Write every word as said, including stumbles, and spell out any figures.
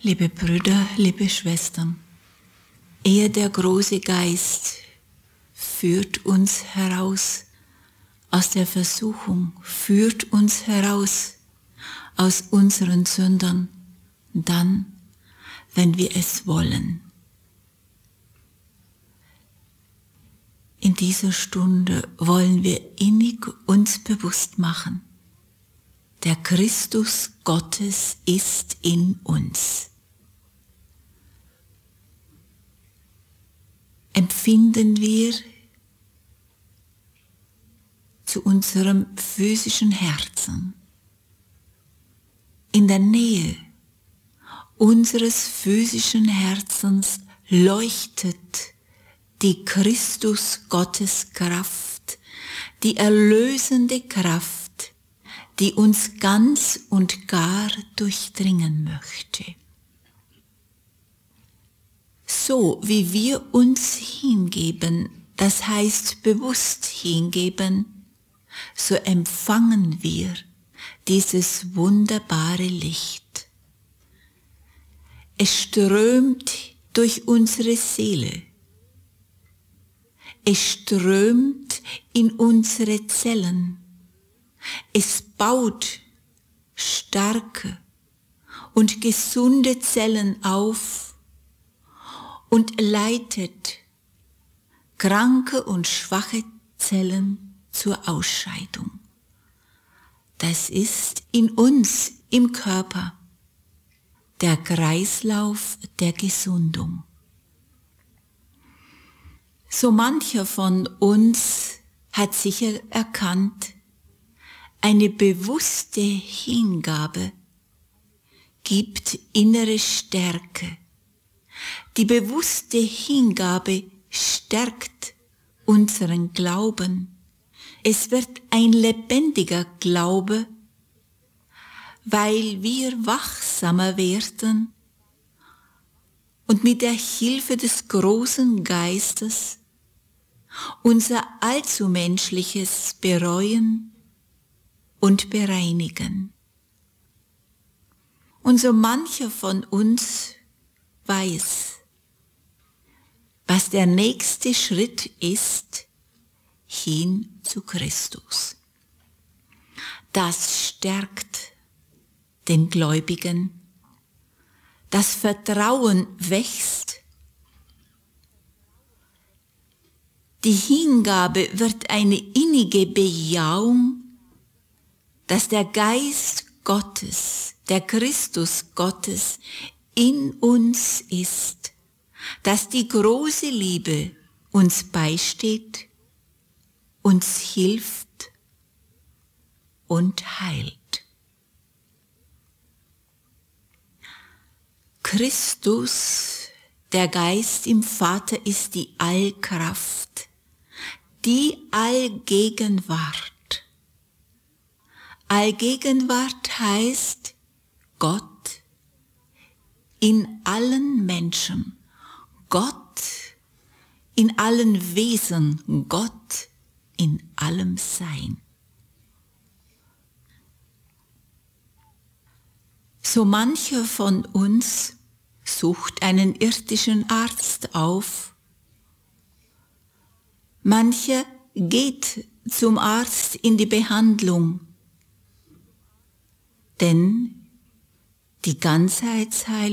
Liebe Brüder, liebe Schwestern, er, der große Geist, führt uns heraus aus der Versuchung, führt uns heraus aus unseren Sündern, dann, wenn wir es wollen. In dieser Stunde wollen wir innig uns bewusst machen, der Christus Gottes ist in uns. Empfinden wir zu unserem physischen Herzen, in der Nähe unseres physischen Herzens leuchtet die Christus Gottes Kraft, die erlösende Kraft, die uns ganz und gar durchdringen möchte. So wie wir uns hingeben, das heißt bewusst hingeben, so empfangen wir dieses wunderbare Licht. Es strömt durch unsere Seele. Es strömt in unsere Zellen. Es baut starke und gesunde Zellen auf und leitet kranke und schwache Zellen zur Ausscheidung. Das ist in uns im Körper der Kreislauf der Gesundung. So mancher von uns hat sicher erkannt, eine bewusste Hingabe gibt innere Stärke. Die bewusste Hingabe stärkt unseren Glauben. Es wird ein lebendiger Glaube, weil wir wachsamer werden und mit der Hilfe des großen Geistes unser Allzumenschliches bereuen und bereinigen. Und so mancher von uns weiß, was der nächste Schritt ist, hin zu Christus. Das stärkt den Gläubigen, das Vertrauen wächst, die Hingabe wird eine innige Bejahung, dass der Geist Gottes, der Christus Gottes in uns ist, dass die große Liebe uns beisteht, uns hilft und heilt. Christus, der Geist im Vater, ist die Allkraft, die Allgegenwart. Allgegenwart heißt Gott in allen Menschen, Gott in allen Wesen, Gott in allem Sein. So mancher von uns sucht einen irdischen Arzt auf, mancher geht zum Arzt in die Behandlung, denn die Ganzheitsheilung